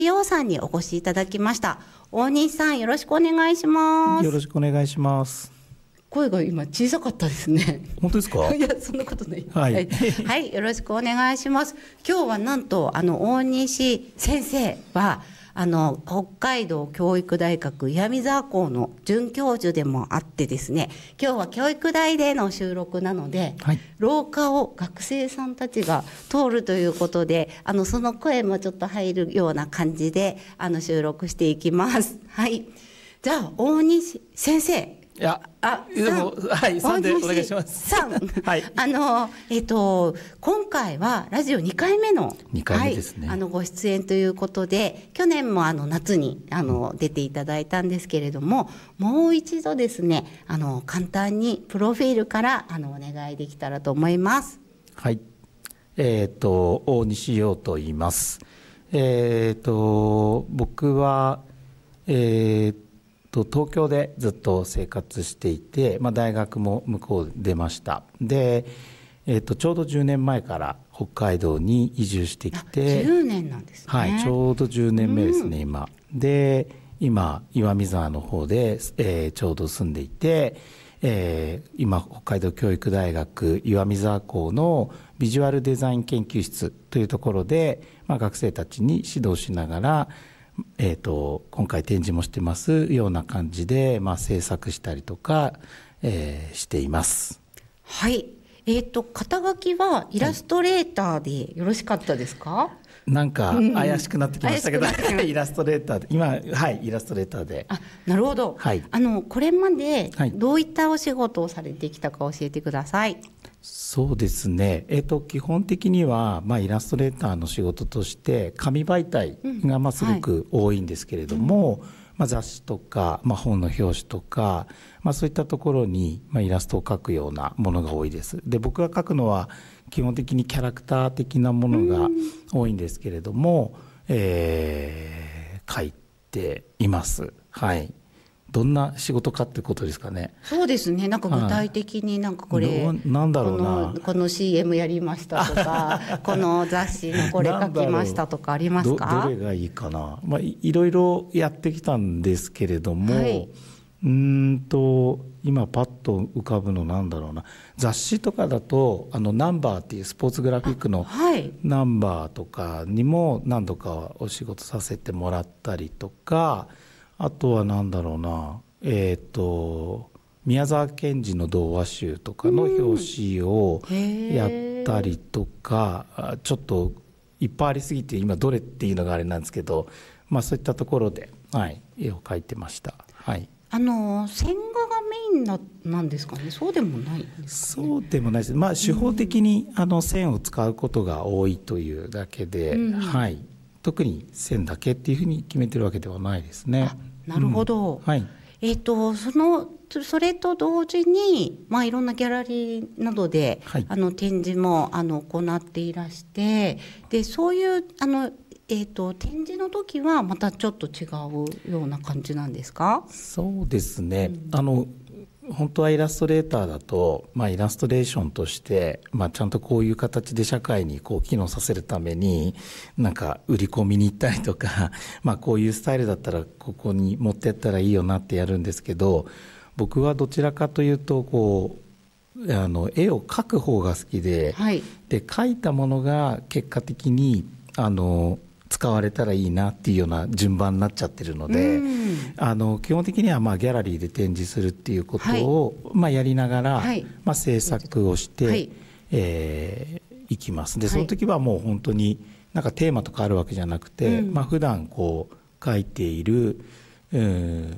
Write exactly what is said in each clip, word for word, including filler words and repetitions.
陽さんにお越しいただきました。大西さん、よろしくお願いします。 よろしくお願いします。 声が今小さかったですね。 本当ですか？ いや、そんなことない。 はい、はいはい、よろしくお願いします。今日はなんとあの大西先生はあの北海道教育大学岩見沢校の准教授でもあってですね、今日は教育大での収録なので、はい、廊下を学生さんたちが通るということで、あのその声もちょっと入るような感じであの収録していきます。はい、じゃあ大西先生、 いや、あ、でも、はい、さんでお願いします。 さん、はい、あの、えっと、今回はラジオにかいめの。 にかいめですね。 はい、あの、ご出演ということで、去年もあの、夏に、あの、出ていただいたんですけれども、もう一度ですね、あの、簡単にプロフィールから、あの、お願いできたらと思います。 はい。えっと、大西洋と言います。えっと、僕は、えー東京でずっと生活していて、まあ、大学も向こう出ました。で、えー、とちょうどじゅうねんまえから北海道に移住してきて、 じゅうねんなんですね。 はい、ちょうどじゅうねんめですね、うん、今で今岩見沢の方で、えー、ちょうど住んでいて、えー、今北海道教育大学岩見沢校のビジュアルデザイン研究室というところで、まあ、学生たちに指導しながら、えー、と今回展示もしてますような感じで、まあ、制作したりとか、えー、しています。 はい、えー、と肩書きはイラストレーターでよろしかったですか？はい、 なんか怪しくなってきましたけど、うん、イラストレーターで今、はい、イラストレーターで。 あ、なるほど、はい、あのこれまでどういったお仕事をされてきたか教えてください。 そうですね、えー、と基本的には、まあ、イラストレーターの仕事として紙媒体がまあすごく多いんですけれども、うんはい、まあ、雑誌とか、まあ、本の表紙とか、まあ、そういったところに、まあ、イラストを描くようなものが多いです。で、僕が描くのは基本的にキャラクター的なものが多いんですけれども、うんえー、描いています。はい、どんな仕事かってことですかね。 そうですね、なんか具体的になんかこれ、 はい、なんだろうな、 この、この シーエム やりましたとかこの雑誌のこれ書きましたとかありますか？ ど, どれがいいかな、まあ、い, いろいろやってきたんですけれども、はい、うーんと今パッと浮かぶのなんだろうな、雑誌とかだとあのナンバーっていうスポーツグラフィックのナンバーとかにも何度かお仕事させてもらったりとか、あとはなんだろうな、えっと宮沢賢治の童話集とかの表紙をやったりとか、うん、ちょっといっぱいありすぎて今どれっていうのがあれなんですけど、まあ、そういったところで、はい、絵を描いてました。はい、 あの線画がメインな、なんですかね。そうでもないんですかね。 そうでもないです。まあ、手法的に、うん、あの線を使うことが多いというだけで、うんはい、特に線だけっていうふうに決めてるわけではないですね。 なるほど、 うんはい、 えーと、そのそれと同時に、まあ、いろんなギャラリーなどで、はい、あの展示もあの行っていらして、でそういうあの、えーと、展示の時はまたちょっと違うような感じなんですか？ そうですね、うん、あの本当はイラストレーターだと、まあ、イラストレーションとして、まあ、ちゃんとこういう形で社会にこう機能させるためになんか売り込みに行ったりとかまあこういうスタイルだったらここに持ってったらいいよなってやるんですけど、僕はどちらかというとこうあの絵を描く方が好きで、はい、で描いたものが結果的にあの使われたらいいなっていうような順番になっちゃってるので、うん、あの基本的にはまあギャラリーで展示するっていうことを、はいまあ、やりながら、はいまあ、制作をして、はいえー、いきます。でその時はもう本当になんかテーマとかあるわけじゃなくて、うんまあ、普段こう描いている、うん、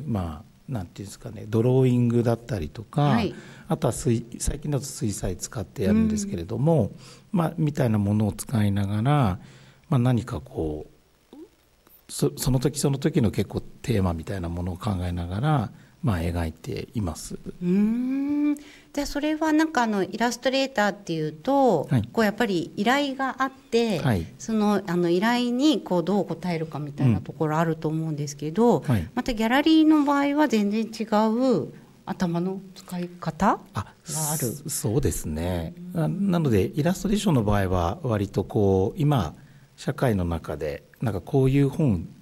まあなんていうんですかね、ドローイングだったりとか、はい、あとは水最近だと水彩使ってやるんですけれども、うんまあ、みたいなものを使いながらまあ、何かこう そ, その時その時の結構テーマみたいなものを考えながら、まあ、描いています。 うーんじゃあそれはなんかあのイラストレーターっていうと、はい、こうやっぱり依頼があって、はい、そのあの依頼にこうどう応えるかみたいなところあると思うんですけど、うんはい、またギャラリーの場合は全然違う頭の使い方がある。 そうですね、うん、なのでイラストレーションの場合は割とこう今社会の中でなんかこういう本